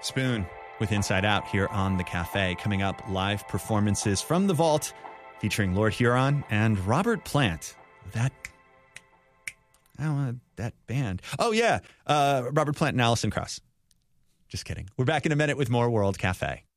Spoon with Inside Out here on the Cafe. Coming up, live performances from the vault featuring Lord Huron and Robert Plant. That band. Oh, yeah. Robert Plant and Alison Krauss. Just kidding. We're back in a minute with more World Cafe.